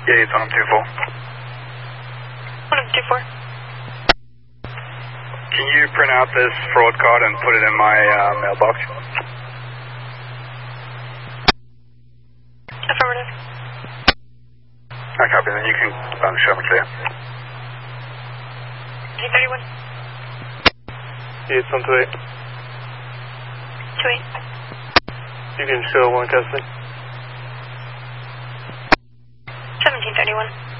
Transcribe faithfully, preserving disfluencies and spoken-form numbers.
Yeah, it's one two four. one two four. Can you print out this fraud card and put it in my uh, mailbox? Affirmative. I copy, then you can um, show me clear. G thirty-one. Yeah, it's one two eight. two eight. You can show one custody. seventeen thirty-one.